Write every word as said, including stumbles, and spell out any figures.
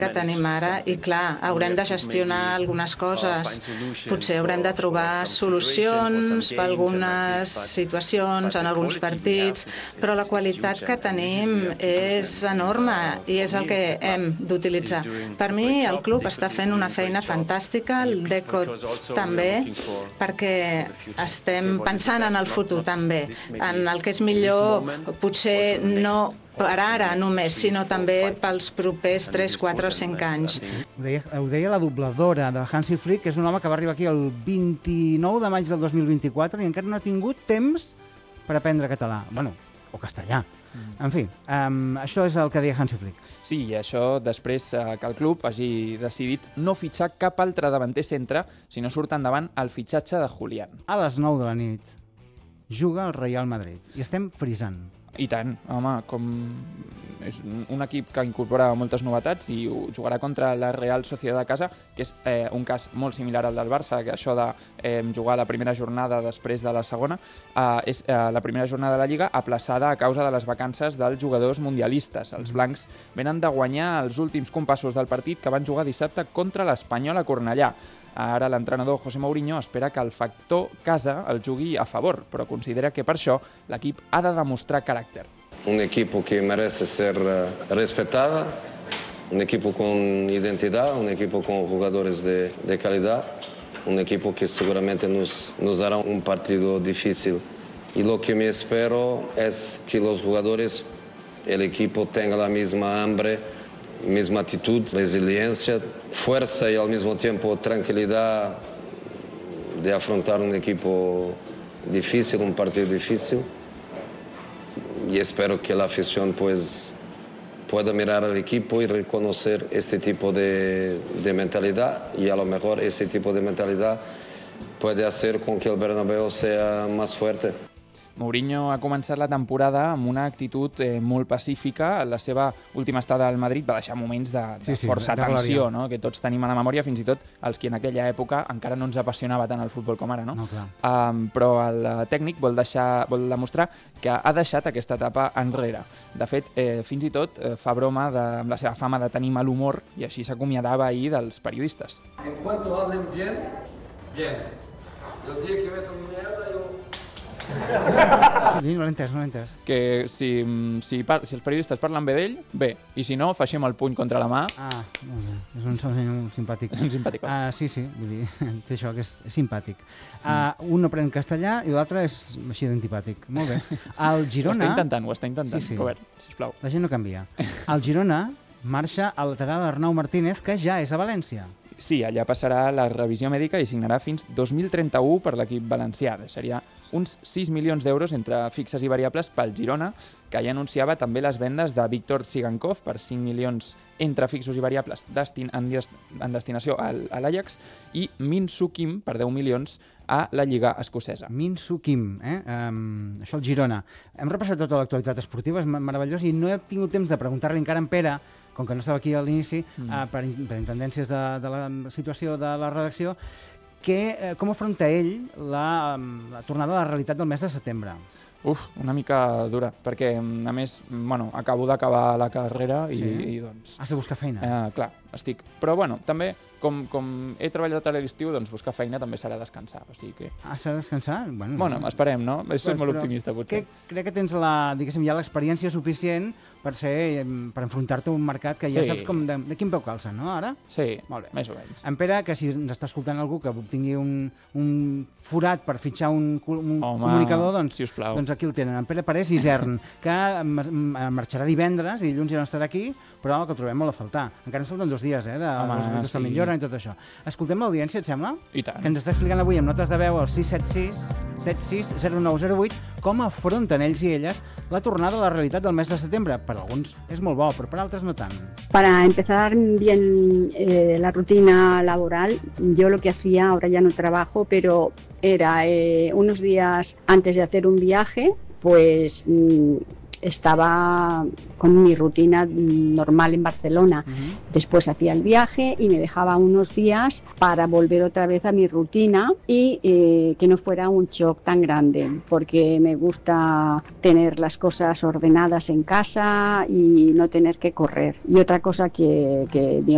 que tenim ara i, clar, haurem de gestionar algunes coses. Potser haurem de trobar solucions per algunes situacions, en alguns partits, però la qualitat que tenim és enorme i és el que hem d'utilitzar. Per mi, el club està fent una feina fantàstica, el Deco també, perquè estem pensant en el futur també, en el que és millor, potser no per ara només, sinó també pels propers tres, quatre o cinc anys. Ho deia, ho deia la dobladora de Hansi Flick, que és un home que va arribar aquí el vint-i-nou de maig del dos mil vint-i-quatre i encara no ha tingut temps per aprendre català. Bueno, o castellà. En fi, um, això és el que deia Hansi Flick. Sí, i això després eh, que el club hagi decidit no fitxar cap altre davanter centre si no surt endavant el fitxatge de Julián. A les nou de la nit juga el Real Madrid i estem frisant. I tant, home, com és un equip que incorpora moltes novetats i jugarà contra la Real Sociedad de casa, que és eh, un cas molt similar al del Barça, que això de eh, jugar la primera jornada després de la segona, eh, és eh, la primera jornada de la Lliga aplaçada a causa de les vacances dels jugadors mundialistes. Els blancs venen de guanyar els últims compassos del partit que van jugar dissabte contra l'Espanyol a Cornellà. Ara l'entrenador José Mourinho espera que el factor casa el jugui a favor, però considera que per això l'equip ha de demostrar caràcter. Un equipo que merece ser respetada, un equipo con identidad, un equipo con jugadores de, de calidad, un equipo que seguramente nos, nos hará un partido difícil. Y lo que me espero es que los jugadores, el equipo tenga la misma hambre, misma actitud, resiliencia, fuerza y al mismo tiempo tranquilidad de afrontar un equipo difícil, un partido difícil. Y espero que la afición pues, pueda mirar al equipo y reconocer este tipo de, de mentalidad y a lo mejor ese tipo de mentalidad puede hacer con que el Bernabéu sea más fuerte. Mourinho ha començat la temporada amb una actitud eh, molt pacífica. La seva última estada al Madrid va deixar moments de, de sí, sí, força de tensió, no? Que tots tenim a la memòria, fins i tot els que en aquella època encara no ens apassionava tant el futbol com ara. No? No, clar. Um, però el tècnic vol, deixar, vol demostrar que ha deixat aquesta etapa enrere. De fet, eh, fins i tot eh, fa broma de, amb la seva fama de tenir mal humor i així s'acomiadava ahir dels periodistes. En cuanto hablen bien, bien. El día que meto mierda, yo... No l'he entès, no l'he entès. Que si, si, par si els periodistes parlen bé d'ell, bé, i si no, faixem el puny contra la mà. Ah, molt bé. És un senyor simpàtic. Un simpàtic. Uh, sí, sí, vull dir, té això, que és, és simpàtic. Uh, un no pren castellà i l'altre és així d'antipàtic. Molt bé. El Girona... Ho està intentant, ho està intentant, sí, sí. Robert, sisplau. La gent no canvia. El Girona marxa al lateral Arnau Martínez, que ja és a València. Sí, allà passarà la revisió mèdica i signarà fins dos mil trenta-u per l'equip valencià. Seria uns sis milions d'euros entre fixes i variables pel Girona, que ja anunciava també les vendes de Víctor Tsigankov per cinc milions entre fixos i variables destin en, en destinació al, a l'Ajax i Min Soo Kim per deu milions a la Lliga escocesa. Min Soo Kim, eh? Um, això el Girona. Hem repassat tota l'actualitat esportiva, és meravellós, i no he tingut temps de preguntar-li encara en Pere, com que no estava aquí a l'inici, mm. uh, per, per intendències de, de la situació de la redacció, que, eh, com afronta ell la, la tornada a la realitat del mes de setembre? Uf, una mica dura, perquè, a més, bueno, acabo d'acabar la carrera i, sí? i doncs... Has de buscar feina. Eh, clar, estic... Però, bueno, també, com, com he treballat a l'estiu, doncs buscar feina també serà descansar, o sigui que... Ah, serà descansar? Bueno, bueno esperem, no? És però, molt optimista, potser. Que, crec que tens la, diguéssim, ja l'experiència suficient per ser, per enfrontar-te a un mercat que ja sí. saps com de, de quin peu calça, no, ara? Sí, molt bé. Més o menys. En Pere, que si ens està escoltant algú que obtingui un, un forat per fitxar un, un Home, comunicador, doncs, sisplau. doncs aquí el tenen. En Pere Parés Isern, que marxarà divendres i dilluns ja no estarà aquí, però que el trobem molt a faltar. Encara ens falten dos dies, eh, de Home, sí. millora i tot això. Escoltem l'audiència, et sembla? I tant. Que ens està explicant avui amb notes de veu al sis set sis, set sis zero nou zero vuit com afronten ells i elles la tornada a la realitat del mes de setembre. Per alguns és molt bo, però per altres no tant. Para empezar bien eh, la rutina laboral, yo lo que hacía, ahora ya no trabajo, pero era eh, unos días antes de hacer un viaje, pues mmm, estaba con mi rutina normal en Barcelona. Uh-huh. Después hacía el viaje y me dejaba unos días para volver otra vez a mi rutina y eh, que no fuera un shock tan grande, porque me gusta tener las cosas ordenadas en casa y no tener que correr. Y otra cosa que, que mi